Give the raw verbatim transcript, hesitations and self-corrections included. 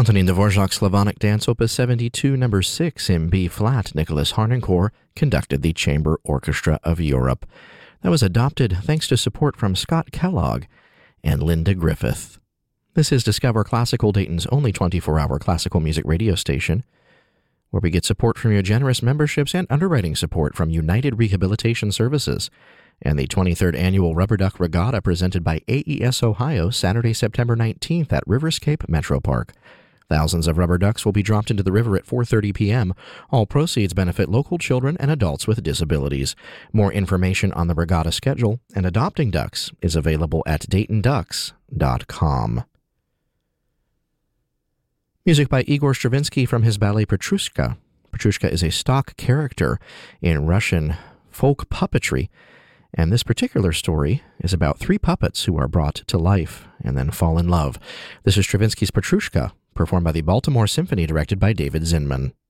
Antonin Dvorak's Slavonic Dance Opus seventy-two, number six in B-flat, Nicholas Harnoncourt conducted the Chamber Orchestra of Europe. That was adopted thanks to support from Scott Kellogg and Linda Griffith. This is Discover Classical, Dayton's only twenty-four hour classical music radio station, where we get support from your generous memberships and underwriting support from United Rehabilitation Services and the twenty-third Annual Rubber Duck Regatta presented by A E S Ohio, Saturday, September nineteenth at Riverscape Metro Park. Thousands of rubber ducks will be dropped into the river at four thirty p.m. All proceeds benefit local children and adults with disabilities. More information on the regatta schedule and adopting ducks is available at dayton ducks dot com. Music by Igor Stravinsky from his ballet Petrushka. Petrushka is a stock character in Russian folk puppetry, and this particular story is about three puppets who are brought to life and then fall in love. This is Stravinsky's Petrushka, performed by the Baltimore Symphony, directed by David Zinman.